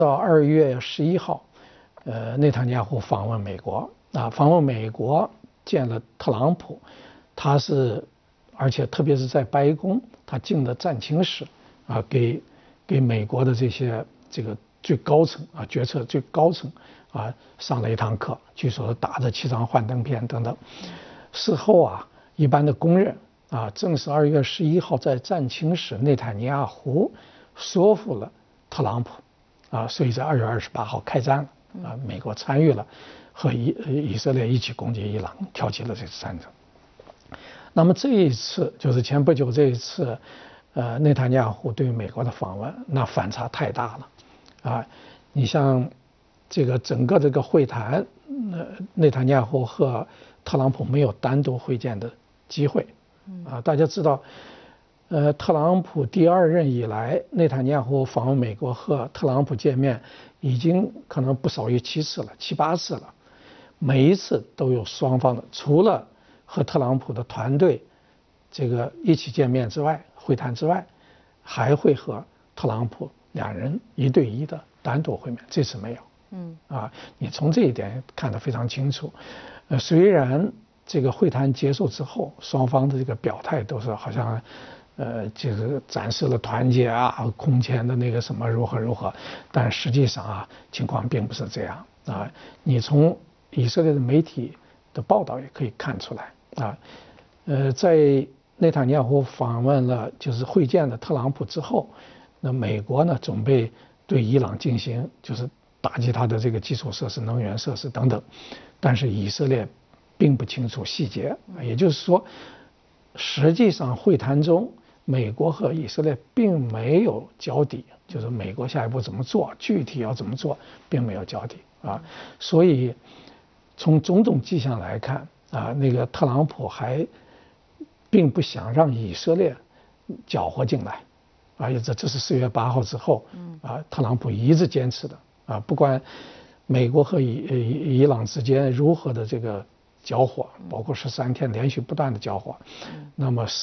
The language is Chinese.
到2月11号，内塔尼亚胡访问美国访问美国见了特朗普，而且特别是在白宫，他进了战情室给美国的这个最高层决策最高层上了一堂课，据说打着7张幻灯片等等。事后一般的公认正是2月11号在战情室，内塔尼亚胡说服了特朗普所以在2月28号开战了美国参与了和以色列一起攻击伊朗，挑起了这次战争。那么这一次就是前不久这一次，内塔尼亚胡对美国的访问，那反差太大了你像这个整个这个会谈，内塔尼亚胡和特朗普没有单独会见的机会大家知道。特朗普第2任以来，内塔尼亚胡访问美国和特朗普见面已经可能不少于7次了，7、8次了。每一次都有双方的，除了和特朗普的团队这个一起见面之外，会谈之外，还会和特朗普2人1对1的单独会面，这次没有。你从这一点看得非常清楚。虽然这个会谈结束之后，双方的这个表态都是好像。就是展示了团结空前的那个什么如何，但实际上情况并不是这样你从以色列的媒体的报道也可以看出来在内塔尼亚胡访问了就是会见了特朗普之后，那美国呢准备对伊朗进行就是打击他的这个基础设施、能源设施等等，但是以色列并不清楚细节，也就是说，实际上会谈中。美国和以色列并没有交底，就是美国下一步怎么做，具体要怎么做，并没有交底所以从种种迹象来看那个特朗普还并不想让以色列搅和进来这是4月8号之后特朗普一直坚持的不管美国和伊朗之间如何的这个交火，包括13天连续不断的交火，那么